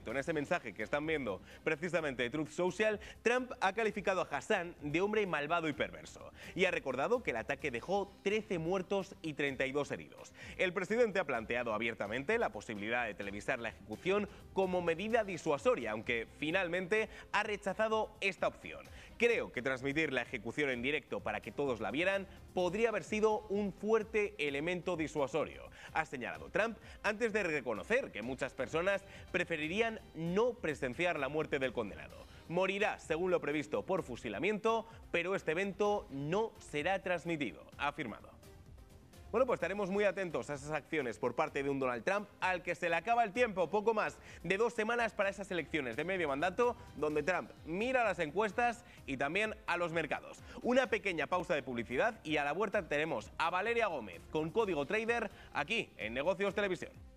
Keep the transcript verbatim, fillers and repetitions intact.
En ese mensaje que están viendo precisamente de Truth Social, Trump ha calificado a Hassan de hombre malvado y perverso y ha recordado que el ataque dejó trece muertos y treinta y dos heridos. El presidente ha planteado abiertamente la posibilidad de televisar la ejecución como medida disuasoria, aunque finalmente ha rechazado esta opción. Creo que transmitir la ejecución en directo para que todos la vieran podría haber sido un fuerte elemento disuasorio, ha señalado Trump, antes de reconocer que muchas personas preferirían no presenciar la muerte del condenado. Morirá, según lo previsto, por fusilamiento, pero este evento no será transmitido, ha afirmado. Bueno, pues estaremos muy atentos a esas acciones por parte de un Donald Trump al que se le acaba el tiempo, poco más de dos semanas para esas elecciones de medio mandato, donde Trump mira a las encuestas y también a los mercados. Una pequeña pausa de publicidad y a la vuelta tenemos a Valeria Gómez con Código Trader aquí en Negocios Televisión.